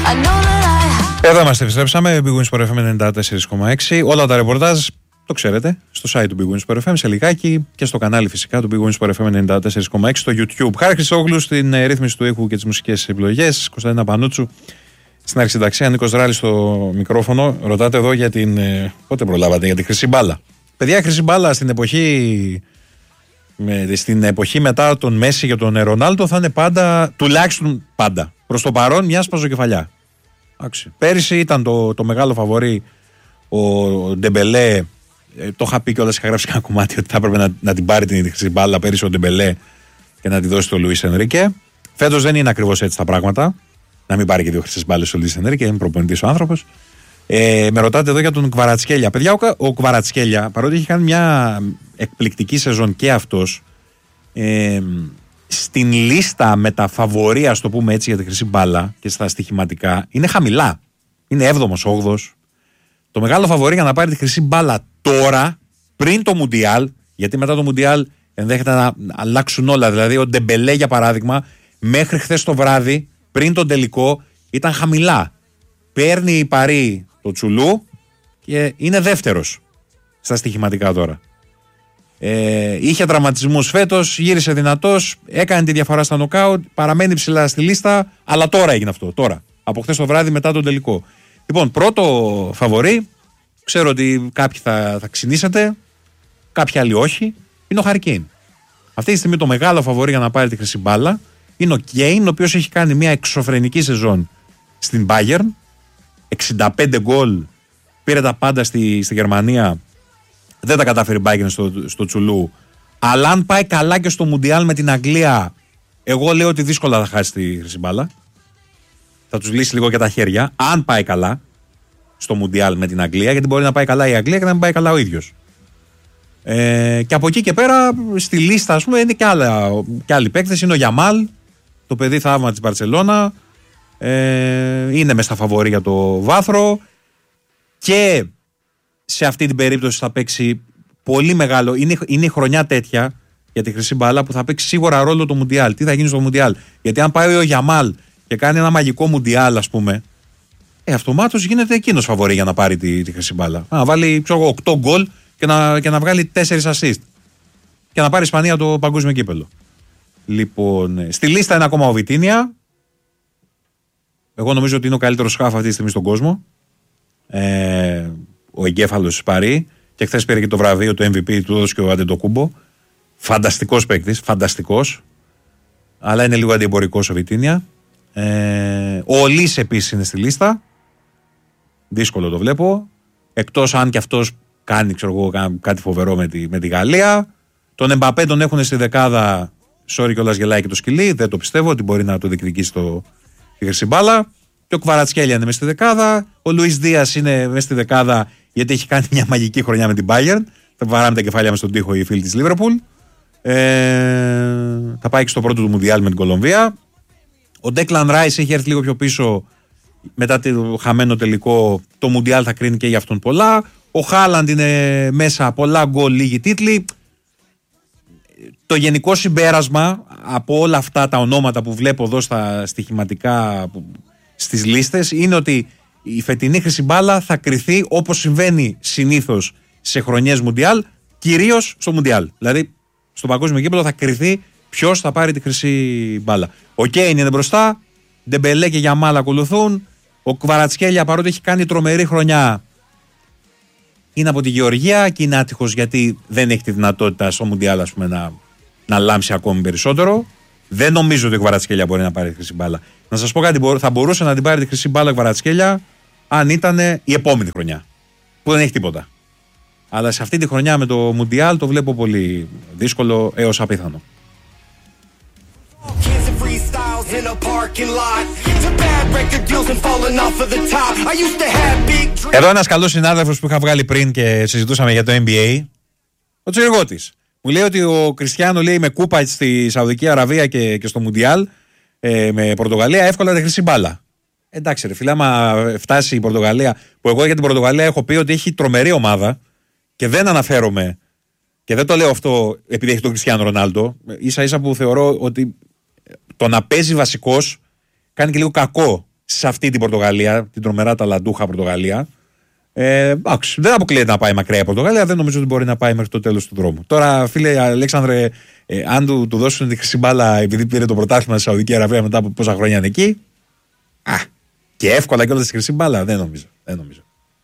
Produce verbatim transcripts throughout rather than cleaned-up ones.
Εδώ είμαστε, επιστρέψαμε. Big Win Sport εφ εμ ενενήντα τέσσερα κόμμα έξι. Όλα τα ρεπορτάζ το ξέρετε στο site του Big Win Sport εφ εμ σε λιγάκι και στο κανάλι φυσικά του Big Win Sport εφ εμ ενενήντα τέσσερα κόμμα έξι στο YouTube. Χάρη Χριστόγλου στην ε, ρύθμιση του ήχου και τις μουσικές επιλογές. Κωνσταντίνα Πανούτσου στην αρχισυνταξία. Νίκος Ράλης στο μικρόφωνο. Ρωτάτε εδώ για την. Ε, πότε προλάβατε για τη χρυσή μπάλα. Παιδιά, η χρυσή μπάλα στην εποχή. Με, στην εποχή μετά τον Μέση και τον Ρονάλντο θα είναι πάντα, τουλάχιστον πάντα, προς το παρόν, μια σπαζοκεφαλιά. Άξι. Πέρυσι ήταν το, το μεγάλο φαβορί ο Ντεμπελέ. Ε, το είχα πει κιόλας, είχα γράψει ένα κομμάτι ότι θα έπρεπε να, να την πάρει την χρυσή μπάλα πέρυσι ο Ντεμπελέ και να τη δώσει στο Λουίς Ενρίκε. Φέτος δεν είναι ακριβώς έτσι τα πράγματα. Να μην πάρει και δύο χρυσές μπάλες στο Λουίς Ενρίκε, είναι προπονητής ο άνθρωπος. Ε, με ρωτάτε εδώ για τον Κβαρατσχέλια. Παιδιά, ο, ο Κβαρατσχέλια, παρότι έχει κάνει μια εκπληκτική σεζόν και αυτός, ε, στην λίστα με τα φαβορί, ας το πούμε έτσι, για τη χρυσή μπάλα και στα στοιχηματικά, είναι χαμηλά. Είναι έβδομος, όγδοος. Το μεγάλο φαβορί για να πάρει τη χρυσή μπάλα τώρα, πριν το Μουντιάλ, γιατί μετά το Μουντιάλ ενδέχεται να αλλάξουν όλα. Δηλαδή, ο Ντεμπελέ, για παράδειγμα, μέχρι χθες το βράδυ, πριν τον τελικό, ήταν χαμηλά. Παίρνει η Παρί το Τσουλού και είναι δεύτερος στα στοιχηματικά τώρα. Ε, είχε τραυματισμούς φέτος, γύρισε δυνατός, έκανε τη διαφορά στα νοκάουτ, παραμένει ψηλά στη λίστα, αλλά τώρα έγινε αυτό. Τώρα, από χθες το βράδυ μετά τον τελικό. Λοιπόν, πρώτο φαβορί, ξέρω ότι κάποιοι θα, θα ξυνήσετε, κάποιοι άλλοι όχι, είναι ο Χάρι Κέιν. Αυτή τη στιγμή το μεγάλο φαβορί για να πάρει τη χρυσή μπάλα είναι ο Κέιν, ο οποίος έχει κάνει μια εξωφρενική σεζόν στην Bayern. εξήντα πέντε γκολ, πήρε τα πάντα στη, στη Γερμανία. Δεν τα κατάφερε η Bayern στο, στο Τσουλού. Αλλά αν πάει καλά και στο Μουντιάλ με την Αγγλία, εγώ λέω ότι δύσκολα θα χάσει τη χρυσή μπάλα. Θα τους λύσει λίγο και τα χέρια. Αν πάει καλά στο Μουντιάλ με την Αγγλία, γιατί μπορεί να πάει καλά η Αγγλία και να μην πάει καλά ο ίδιος. Ε, και από εκεί και πέρα στη λίστα, ας πούμε, είναι και, άλλα, και άλλοι παίκτες. Είναι ο Γιαμάλ, το παιδί θαύμα της Μπαρτσελώνα. Ε, είναι μες στα φαβορί για το βάθρο και σε αυτή την περίπτωση θα παίξει πολύ μεγάλο, είναι, είναι η χρονιά τέτοια για τη χρυσή μπάλα που θα παίξει σίγουρα ρόλο το Μουντιάλ. Τι θα γίνει στο Μουντιάλ, γιατί αν πάει ο Γιαμάλ και κάνει ένα μαγικό Μουντιάλ, ας πούμε, ε, αυτομάτως γίνεται εκείνος φαβορί για να πάρει τη, τη χρυσή μπάλα. Να βάλει ξέρω, οκτώ γκολ και να, και να βγάλει τέσσερα assist και να πάρει η Ισπανία το παγκόσμιο κύπελο. Λοιπόν, στη λίστα είναι ακόμα ο Βιτίνια. Εγώ νομίζω ότι είναι ο καλύτερος σκάφ αυτή τη στιγμή στον κόσμο. Ε, ο εγκέφαλος της Παρί. Και χθες πήρε και το βραβείο, το εμ βι πι του έδωσε και ο Αντετοκούμπο. Φανταστικός παίκτης, φανταστικός. Αλλά είναι λίγο αντιεμπορικός ο Βιτίνια. Ε, ο Ολής επίσης είναι στη λίστα. Δύσκολο το βλέπω. Εκτός αν και αυτός κάνει ξέρω εγώ, κάτι φοβερό με τη, με τη Γαλλία. Τον Εμπαπέ τον έχουν στη δεκάδα. Sorry κιόλας γελάει και το σκυλί. Δεν το πιστεύω ότι μπορεί να το διεκδικήσει το. Τη χρυσή μπάλα. Και ο Κβαρατσχέλια είναι μέσα στη δεκάδα. Ο Λουίς Δίας είναι μέσα στη δεκάδα γιατί έχει κάνει μια μαγική χρονιά με την Bayern. Θα βαράμε τα κεφάλια μας στον τοίχο οι φίλοι της Λίβερπουλ. Ε, θα πάει και στο πρώτο του Μουντιάλ με την Κολομβία. Ο Ντέκλαν Ράις έχει έρθει λίγο πιο πίσω μετά το χαμένο τελικό. Το Μουντιάλ θα κρίνει και για αυτόν πολλά. Ο Χάλαντ είναι μέσα, πολλά γκολ, λίγοι τίτλοι. Το γενικό συμπέρασμα από όλα αυτά τα ονόματα που βλέπω εδώ στα στοιχηματικά στις λίστες είναι ότι η φετινή χρυσή μπάλα θα κριθεί όπως συμβαίνει συνήθως σε χρονιές Μουντιάλ, κυρίως στο Μουντιάλ. Δηλαδή στο παγκόσμιο κύπελλο θα κριθεί ποιος θα πάρει τη χρυσή μπάλα. Ο Κέιν είναι μπροστά, Ντεμπελέ και Γιαμάλ ακολουθούν. Ο Κβαρατσχέλια, παρότι έχει κάνει τρομερή χρονιά, είναι από τη Γεωργία και είναι άτυχος γιατί δεν έχει τη δυνατότητα στο Μουντιάλ ας πούμε, να, να λάμψει ακόμη περισσότερο. Δεν νομίζω ότι ο Κβαρατσχέλια μπορεί να πάρει τη χρυσή μπάλα. Να σας πω κάτι, θα μπορούσε να την πάρει τη χρυσή μπάλα ο Κβαρατσχέλια αν ήταν η επόμενη χρονιά, που δεν έχει τίποτα. Αλλά σε αυτή τη χρονιά με το Μουντιάλ το βλέπω πολύ δύσκολο έως απίθανο. Εδώ ένας καλός συνάδελφος που είχα βγάλει πριν και συζητούσαμε για το N B A, ο Τσιργότης. Μου λέει ότι ο Κριστιάνο λέει με κούπα στη Σαουδική Αραβία και, και στο Μουντιάλ ε, με Πορτογαλία εύκολα τη χρυσή μπάλα. Εντάξει ρε φίλε, άμα φτάσει η Πορτογαλία, που εγώ για την Πορτογαλία έχω πει ότι έχει τρομερή ομάδα και δεν αναφέρομαι και δεν το λέω αυτό επειδή έχει τον Κριστιάνο Ρονάλντο, ίσα ίσα που θεωρώ ότι το να παίζει βασικός κάνει και λίγο κακό σε αυτή την Πορτογαλία, την τρομερά ταλαντούχα Πορτογαλία. Ε, άξι, δεν αποκλείεται να πάει μακριά η Πορτογαλία, δεν νομίζω ότι μπορεί να πάει μέχρι το τέλος του δρόμου. Τώρα, φίλε Αλέξανδρε, ε, αν του, του δώσουν τη χρυσή μπάλα επειδή πήρε το πρωτάθλημα στη Σαουδική Αραβία μετά από πόσα χρόνια είναι εκεί. Α, και εύκολα κιόλας τη χρυσή μπάλα, δεν νομίζω. Δεν νομίζω.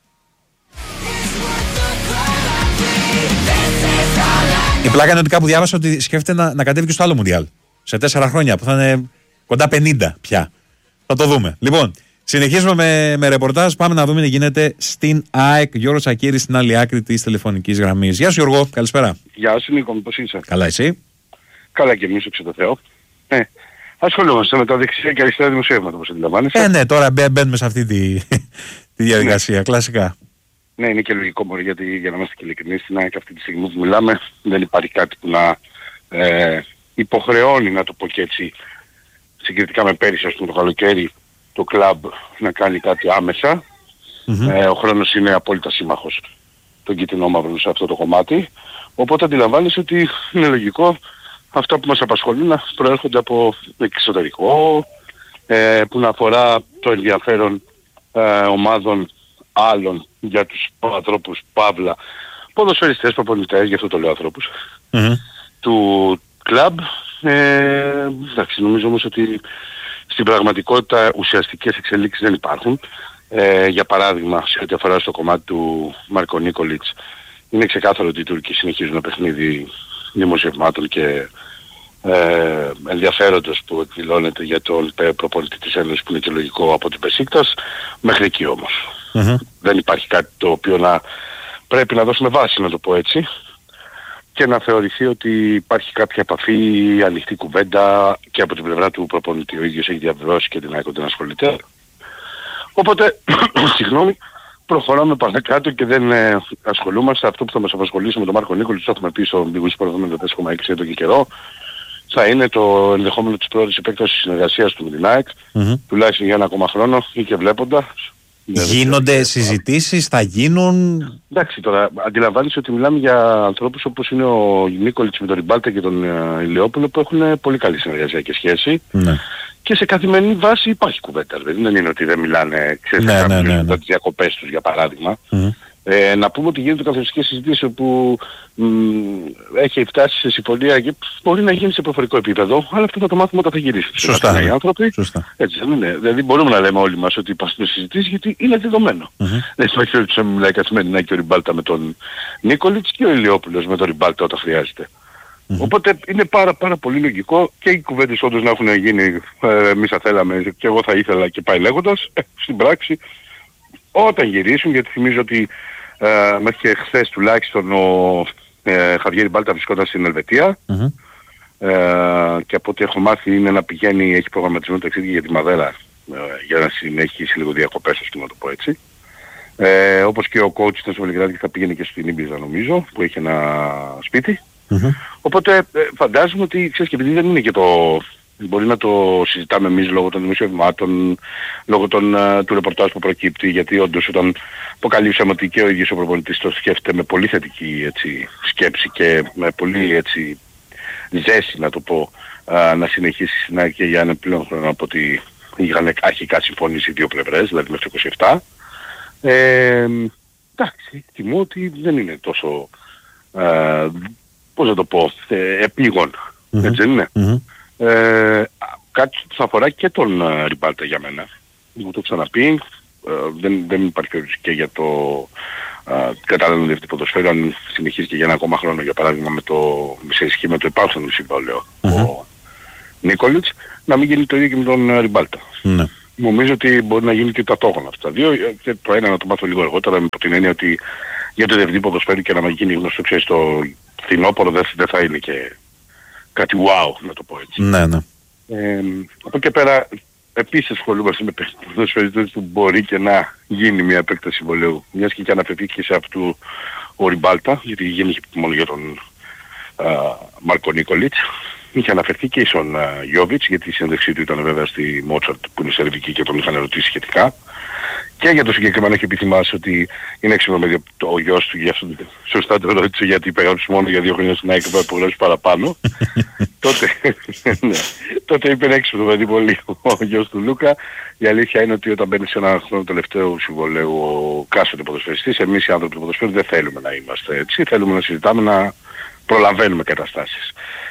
Η πλάκα είναι ότι κάπου διάβασα ότι σκέφτεται να, να κατέβει και στο άλλο Μουντιάλ. Σε τέσσερα χρόνια που θα είναι κοντά πενήντα πια. Θα το δούμε. Λοιπόν, συνεχίζουμε με, με ρεπορτάζ. Πάμε να δούμε τι γίνεται στην ΑΕΚ. Γιώργο Τσακίρης στην άλλη άκρη της τηλεφωνικής γραμμής. Γεια σου Γιώργο, καλησπέρα. Γεια σου Νίκο, πώς είσαι? Καλά εσύ? Καλά και εμείς, έξω το Θεό. Ε, ασχολούμαστε με τα δεξιά και αριστερά δημοσιεύματα, όπως αντιλαμβάνεσαι. Ε, ναι, τώρα μπαίνουμε σε αυτή τη, τη διαδικασία, ναι. Κλασικά. Ναι, είναι και λογικό μόνο γιατί για να είμαστε και ειλικρινείς στην ΑΕΚ αυτή τη στιγμή που μιλάμε δεν υπάρχει κάτι που να ε, υποχρεώνει, να το πω και έτσι, συγκριτικά με πέρυσι, ας πούμε, το καλοκαίρι, το κλαμπ να κάνει κάτι άμεσα. Mm-hmm. Ε, ο χρόνος είναι απόλυτα σύμμαχος των κοιτινόμαυρων σε αυτό το κομμάτι. Οπότε αντιλαμβάνεσαι ότι είναι λογικό αυτά που μας απασχολούν να προέρχονται από εξωτερικό, ε, που να αφορά το ενδιαφέρον ε, ομάδων άλλων για τους ανθρώπους, παύλα, ποδοσφαιριστές, προπονητές, γι' αυτό το λέω ανθρώπους, mm-hmm. του κλαμπ. Ε, εντάξει, νομίζω όμως ότι στην πραγματικότητα ουσιαστικές εξελίξεις δεν υπάρχουν. Ε, για παράδειγμα, σε ό,τι αφορά στο κομμάτι του Μάρκο Νίκολιτς, είναι ξεκάθαρο ότι οι Τούρκοι συνεχίζουν ένα παιχνίδι δημοσιευμάτων και ε, ενδιαφέροντος που εκδηλώνεται για τον προπονητή της Ένωσης, που είναι και λογικό, από την Μπεσίκτας, μέχρι εκεί όμως. Mm-hmm. Δεν υπάρχει κάτι το οποίο να πρέπει να δώσουμε βάση, να το πω έτσι, και να θεωρηθεί ότι υπάρχει κάποια επαφή, ανοιχτή κουβέντα και από την πλευρά του προπονητή. Ο ίδιος έχει διαβεβαιώσει και την ΑΕΚ ότι δεν ασχολείται. Οπότε, συγγνώμη, προχωράμε παρακάτω και δεν ε, ασχολούμαστε. Αυτό που θα μας απασχολήσει με τον Μάρκο Νίκολιτς, το έχουμε πει στο Big Win Sport εβδομήντα τέσσερα κόμμα έξι εδώ και καιρό, θα είναι το ενδεχόμενο της πρώτης επέκτασης συνεργασίας του με την ΑΕΚ, mm-hmm. τουλάχιστον για ένα ακόμα χρόνο ή και βλέποντας. Γίνονται συζητήσεις, θα γίνουν... Εντάξει, τώρα αντιλαμβάνεσαι ότι μιλάμε για ανθρώπους όπως είναι ο Νίκολιτς με τον Ριμπάλτα και τον uh, Ηλιόπουλο, που έχουν πολύ καλή συνεργασιακή σχέση. Ναι. Και σε καθημερινή βάση υπάρχει κουβέντα. Δεν είναι ότι δεν μιλάνε, ξέρεις, ναι, ναι, ναι, ναι. τις διακοπές τους για παράδειγμα. Mm. Ε, να πούμε ότι γίνονται καθοριστικές συζητήσεις όπου μ, έχει φτάσει σε συμφωνία και μπορεί να γίνει σε προφορικό επίπεδο, αλλά αυτό θα το μάθουμε όταν θα γυρίσει. Σωστά. Οι άνθρωποι. Σωστά. Έτσι δεν είναι. Δηλαδή μπορούμε να λέμε όλοι μας ότι υπάρχουν συζητήσεις γιατί είναι δεδομένο. Mm-hmm. Δεν υπάρχει ότι μιλάει καθημερινά και ο Ριμπάλτα με τον Νίκολιτς και ο Ηλιόπουλος με τον Ριμπάλτα όταν χρειάζεται. Mm-hmm. Οπότε είναι πάρα πάρα πολύ λογικό και οι κουβέντες όντως να έχουν γίνει, ε, εμείς θα θέλαμε και εγώ θα ήθελα και πάει λέγοντας, ε, στην πράξη όταν γυρίσουν, γιατί θυμίζω ότι ε, μέχρι και χθες τουλάχιστον ο ε, Χαβιέρ Μπάλτα βρισκόταν στην Ελβετία mm-hmm. ε, και από ό,τι έχω μάθει είναι να πηγαίνει, έχει προγραμματισμένο ταξίδι για τη Μαδέρα ε, για να συνεχίσει λίγο διακοπές, ας πούμε, να το πω έτσι. Ε, όπως και ο coach ήταν στο Βελιγράδι και θα πήγαινε και στην Ήμπιζα νομίζω, που έχει ένα σπίτι. Mm-hmm. Οπότε ε, φαντάζομαι ότι, ξέρεις, και επειδή δεν είναι και το... Μπορεί να το συζητάμε εμείς λόγω των δημοσιευμάτων, λόγω των, uh, του ρεπορτάζ που προκύπτει, γιατί όντως όταν αποκαλύψαμε ότι και ο ίδιος ο προπονητής το σκέφτεται με πολύ θετική, έτσι, σκέψη και με πολύ, έτσι, ζέση, να το πω, uh, να συνεχίσει στην ΑΕΚ για ένα πλέον χρόνο από ότι είχαν αρχικά συμφωνήσει οι δύο πλευρές, δηλαδή μέχρι το είκοσι επτά. Ε, εντάξει, τιμώ ότι δεν είναι τόσο, uh, πώς να το πω, ε, επίγον, mm-hmm. έτσι δεν είναι. Mm-hmm. Ε, κάτι που θα αφορά και τον uh, Ριμπάλτα για μένα. Μου το ξαναπεί, uh, δεν, δεν υπάρχει περίπτωση και για το uh, κατάλληλο διευθυντή ποδοσφαίρου, αν συνεχίσει και για ένα ακόμα χρόνο, για παράδειγμα με το, σε ισχύ με το υπάρχον συμβόλαιο mm-hmm. ο Νίκολιτς, να μην γίνει το ίδιο και με τον uh, Ριμπάλτα. Mm-hmm. Νομίζω ότι μπορεί να γίνει και ταυτόχρονα αυτά. Δύο, και το ένα να το μάθω λίγο αργότερα, με την έννοια ότι για το διευθυντή ποδοσφαίρου και να μην γίνει γνωστό, ξέρεις, το φθινόπωρο δεν δε θα είναι και κάτι wow, να το πω έτσι. Ναι, ναι. Ε, από εκεί πέρα, επίσης ασχολούμαστε με ποδοσφαιριστές που μπορεί και να γίνει μια επέκταση συμβολαίου. Μιας και και αναφερθήκε σε αυτού ο Ριμπάλτα, γιατί γίνει μόνο για τον α, Μάρκο Νίκολιτς. Είχε αναφερθεί και στον Γιόβιτς, γιατί η συνέντευξή του ήταν βέβαια στη Μότσαρτ που είναι σερβική και τον είχαν ερωτήσει σχετικά. Και για το συγκεκριμένο έχει πει, θυμάσαι, ότι είναι έξυπνο με το, ο γιος του, για αυτό, σωστά το ρώτησε, γιατί υπέγραψε μόνο για δύο χρόνια στην ΑΕΚ και πρέπει να παραπάνω. τότε, ναι, τότε είπε έξυπνο παιδί πολύ ο γιος του Λούκα. Η αλήθεια είναι ότι όταν μπαίνει σε ένα χρόνο τελευταίου συμβολέου ο κάστοτε ποδοσφαιριστής, εμείς οι άνθρωποι του ποδοσφαίρου δεν θέλουμε να είμαστε έτσι. Θέλουμε να συζητάμε, να προλαβαίνουμε καταστάσεις.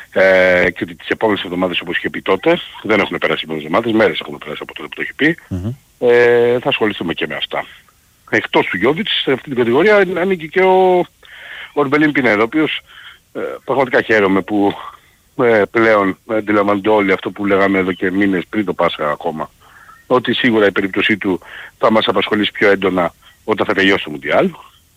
Ε, και ότι τις επόμενες εβδομάδες, όπως είχε πει τότε, δεν έχουν περάσει οι επόμενες εβδομάδες, μέρες έχουν περάσει από τότε που το έχει πει, mm-hmm. ε, θα ασχοληθούμε και με αυτά. Εκτός του Γιώβιτς, σε αυτή την κατηγορία ανήκει και ο Ορμπελίν Πινέδα, ο οποίος ε, πραγματικά χαίρομαι που ε, πλέον αντιλαμβάνονται όλοι αυτό που λέγαμε εδώ και μήνες πριν το Πάσχα ακόμα, ότι σίγουρα η περίπτωσή του θα μας απασχολήσει πιο έντονα όταν θα τελειώσει το Μουντιάλ.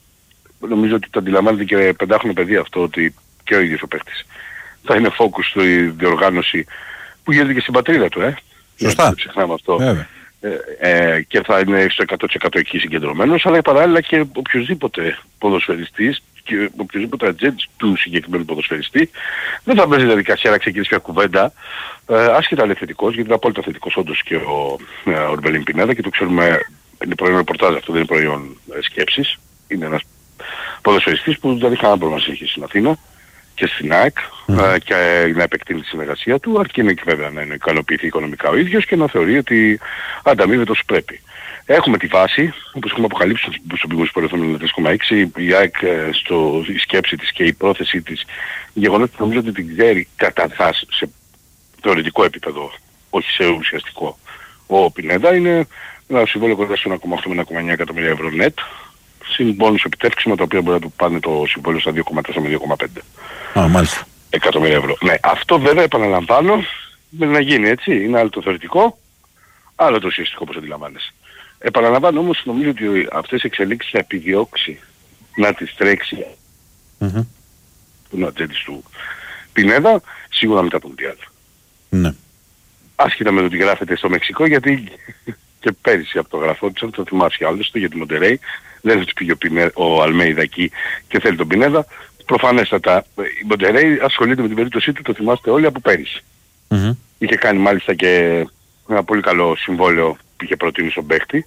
Νομίζω ότι το αντιλαμβάνεται και πεντάχρονο παιδί αυτό, ότι και ο ίδιος ο παίκτης θα είναι focus στη διοργάνωση που γίνεται και στην πατρίδα του, ε. Σωστά. Δεν ξεχνάμε αυτό. Ε, ε, και θα είναι στο εκατό τοις εκατό εκεί συγκεντρωμένος, αλλά παράλληλα και οποιοσδήποτε ποδοσφαιριστής και οποιοσδήποτε ατζέντης του συγκεκριμένου ποδοσφαιριστή δεν θα μπαίνει διαδικασία να ξεκινήσει μια κουβέντα, ε, άσχετα είναι θετικός, γιατί είναι απόλυτα θετικός όντως και ο ε, Ορμπελίν Πινέδα, και το ξέρουμε, είναι προϊόν ρεπορτάζ αυτό, δεν είναι προϊόν ε, σκέψης. Είναι ένας ποδοσφαιριστής που δεν έχει κανένα πρόβλημα να συνεχίσει στην Αθήνα και στην ΑΕΚ mm. και να επεκτείνει τη συνεργασία του, αρκεί είναι και βέβαια να είναι ικανοποιηθεί οικονομικά ο ίδιος και να θεωρεί ότι ανταμείβεται όσο πρέπει. Έχουμε τη βάση, όπως έχουμε αποκαλύψει στο Big Win Sport εφ εμ τρία κόμμα έξι, η ΑΕΚ στο, η σκέψη της και η πρόθεση της, γεγονός που νομίζω ότι την ξέρει καταρχάς σε θεωρητικό επίπεδο, όχι σε ουσιαστικό. Ο Πινέδα είναι ένα συμβόλαιο κοντά στο ένα κόμμα οκτώ με ένα κόμμα εννιά εκατομμύρια ευρώ net, συν μπόνους επιτεύξεις με τα οποία μπορεί να του πάνε το συμβόλαιο στα δύο κόμμα τέσσερα με δύο κόμμα πέντε ah, μάλιστα. εκατομμύρια ευρώ. Ναι, αυτό βέβαια επαναλαμβάνω, πρέπει να γίνει έτσι. Είναι άλλο το θεωρητικό, άλλο το ουσιαστικό όπως αντιλαμβάνεσαι. Επαναλαμβάνω όμως, νομίζω ότι αυτές οι εξελίξεις θα επιδιώξει να τις τρέξει mm-hmm. τον ατζέντης του Πινέδα, σίγουρα μετά το Μουντιάλ. Ναι. Άσχετα με το ότι γράφεται στο Μεξικό, γιατί και πέρυσι από το γραφό της, το θυμάσαι άλλωστε, για τη Μοντερέι, δεν θα πήγε ο, Πινέ, ο Αλμέιδα εκεί και θέλει τον Πινέδα. Προφανέστατα η Μοντερέι ασχολείται με την περίπτωσή του, το θυμάστε όλοι, από πέρυσι. Mm-hmm. Είχε κάνει μάλιστα και ένα πολύ καλό συμβόλαιο που είχε προτείνει στον παίχτη.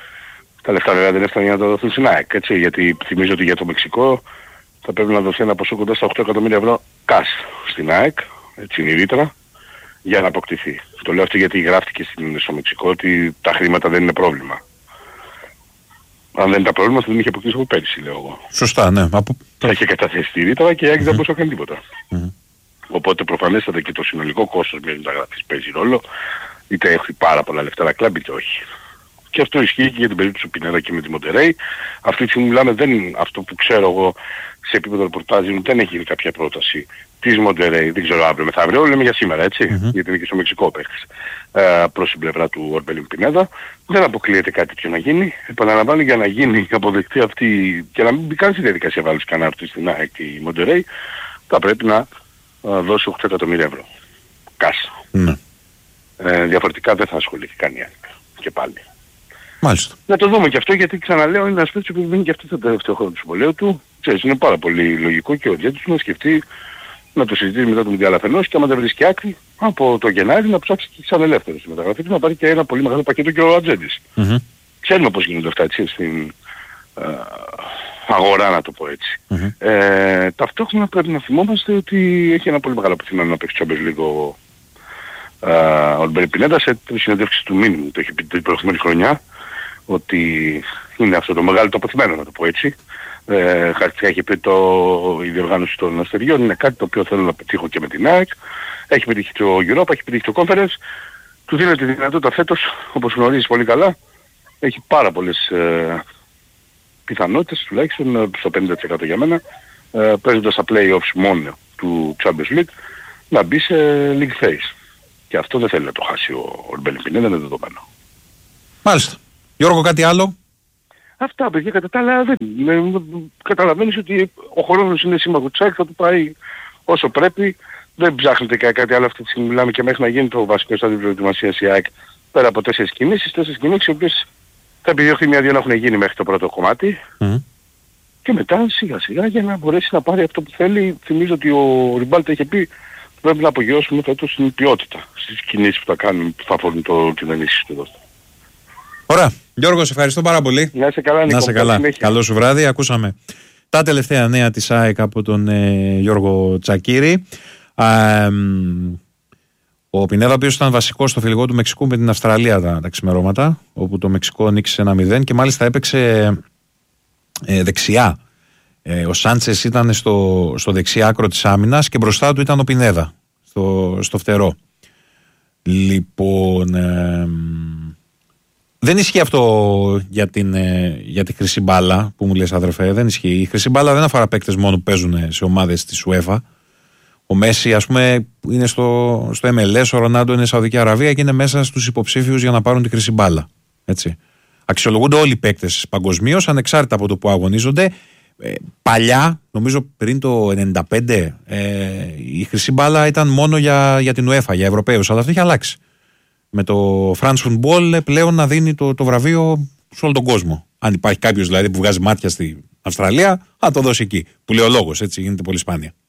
Τα λεφτά βέβαια δεν έφτανε για να το δοθούν στην ΑΕΚ, έτσι, γιατί θυμίζω ότι για το Μεξικό θα πρέπει να δοθεί ένα ποσό κοντά στα οκτώ εκατομμύρια ευρώ cash στην ΑΕΚ, έτσι είναι η ρήτρα, για να αποκτηθεί. Το λέω αυτό γιατί γράφτηκε στην, στο Μεξικό ότι τα χρήματα δεν είναι πρόβλημα. Αν δεν ήταν πρόβλημα θα δεν είχε αποκτήσει από πέρυσι, λέω εγώ. Σωστά, ναι. Από... Θα είχε καταθέσει τη ρήτρα και η ΑΕΚ δεν μπορούσε να κάνει τίποτα. Mm-hmm. Οπότε προφανέστατα και το συνολικό κόστος μιας μεταγραφής παίζει ρόλο, είτε έχει πάρα πολλά λεφτά να κλάμπει είτε όχι. Και αυτό ισχύει και για την περίπτωση του Πινέδα και με τη Μοντερέι. Αυτή τη στιγμή μιλάμε, δεν, αυτό που ξέρω εγώ σε επίπεδο ρεπορτάζ, δεν έχει γίνει κάποια πρόταση της Μοντερέι, δεν ξέρω αύριο μεθαύριο, λέμε για σήμερα, έτσι, mm-hmm. γιατί είναι και στο Μεξικό παίχτης, ε, προς την πλευρά του Ορμπελίν Πινέδα. Δεν αποκλείεται κάτι τέτοιο να γίνει. Επαναλαμβάνω, για να γίνει αποδεκτή αυτή και να μην μπει καν στη διαδικασία βάλεις κανένα αυτή στην ΑΕΚ και η Μοντερέι, θα πρέπει να ε, δώσει οκτώ εκατομμύρια ευρώ. Κάσα. Mm. Ε, διαφορετικά δεν θα ασχοληθεί καν η ΑΕΚ. Και πάλι. Μάλιστα. Να το δούμε και αυτό, γιατί ξαναλέω είναι ένας παίκτης που βγαίνει και αυτό το τελευταίο χρόνο του συμβολέου του. Ξέρεις, είναι πάρα πολύ λογικό και ο Τζέντης να σκεφτεί να το συζητήσει μετά το Μουντιάλ αφενός και άμα δεν βρίσκει άκρη από το Γενάρη να ψάξει και σαν ελεύθερο στη μεταγραφή του να πάρει και ένα πολύ μεγάλο πακέτο και ο Ατζέντης. Mm-hmm. Ξέρουμε πώς γίνονται αυτά, έτσι, στην ε, αγορά, να το πω έτσι. Mm-hmm. Ε, ταυτόχρονα πρέπει να θυμόμαστε ότι έχει ένα πολύ μεγάλο επιθυμμένο να παίξει Champions League ο Uh, ο Ορμπελίν Πινέδα σε συνέντευξη του μήνυμου. Το έχει πει την προηγούμενη χρονιά ότι είναι αυτό το μεγάλο το αποθυμένο, να το πω έτσι. Ε, Χαρακτικά έχει πει το, η διοργάνωση των αστεριών είναι κάτι το οποίο θέλω να πετύχω και με την ΑΕΚ. Έχει πετύχει το Europa, έχει πετύχει το Conference. Του δίνεται τη δυνατότητα φέτος, όπως γνωρίζεις πολύ καλά, έχει πάρα πολλές ε, πιθανότητες, τουλάχιστον στο πενήντα τοις εκατό για μένα, ε, παίζοντας στα play-offs μόνο του Champions League, να μπει σε league phase. Και αυτό δεν θέλει να το χάσει ο Ορμπελίν Πινέδα, είναι δεδομένο. Μάλιστα. Γιώργο, κάτι άλλο? Αυτά, παιδιά, κατά τα άλλα δεν... Καταλαβαίνεις ότι ο χρόνος είναι σύμμαχο της ΑΕΚ, θα του πάει όσο πρέπει. Δεν ψάχνετε κάτι άλλο αυτή τη στιγμή. Μιλάμε και μέχρι να γίνει το βασικό στάδιο προετοιμασίας η ΑΕΚ πέρα από τέσσερις κινήσεις. Τέσσερις κινήσεις οι οποίες θα επιδιώχθει μια-δύο να έχουν γίνει μέχρι το πρώτο κομμάτι. Mm. Και μετά σιγά σιγά για να μπορέσει να πάρει αυτό που θέλει. Θυμίζω ότι ο Ριμπάλτα είχε πει πρέπει να απογειώσουμε φέτος την ποιότητα στις κινήσεις που θα κάνουμε, που θα αφορούν το, την ενίσχυση του εδώ. Ωραία. Γιώργο, σε ευχαριστώ πάρα πολύ. Να είσαι καλά, Νίκο. Να είσαι καλά. Καλό σου βράδυ. Ακούσαμε τα τελευταία νέα της ΑΕΚ από τον ε, Γιώργο Τσακίρη. Ε, ο Πινέδα, ο οποίος ήταν βασικός στο φιλικό του Μεξικού με την Αυστραλία τα, τα ξημερώματα, όπου το Μεξικό νίκησε ένα μηδέν και μάλιστα έπαιξε ε, δεξιά. Ε, ο Σάντσες ήταν στο, στο δεξί άκρο της άμυνας και μπροστά του ήταν ο Πινέδα στο, στο φτερό. Λοιπόν, ε, δεν ισχύει αυτό για, την, ε, για τη χρυσή μπάλα που μου λες, αδερφέ. Δεν ισχύει. Η χρυσή μπάλα δεν αφορά παίκτες μόνο που παίζουν σε ομάδες της UEFA. Ο Μέση, ας πούμε, είναι στο, στο εμ ελ ες, ο Ρονάντο είναι Σαουδική Αραβία και είναι μέσα στους υποψήφιους για να πάρουν τη χρυσή μπάλα. Έτσι. Αξιολογούνται όλοι οι παίκτες παγκοσμίως, ανεξάρτητα από το που αγωνίζονται. Ε, παλιά, νομίζω πριν το ενενήντα πέντε, ε, η χρυσή μπάλα ήταν μόνο για, για την UEFA, για Ευρωπαίους, αλλά αυτό έχει αλλάξει. Με το France Football πλέον να δίνει το, το βραβείο σε όλο τον κόσμο. Αν υπάρχει κάποιος δηλαδή που βγάζει μάτια στην Αυστραλία, θα το δώσει εκεί. Που λέει ο λόγος, έτσι γίνεται πολύ σπάνια.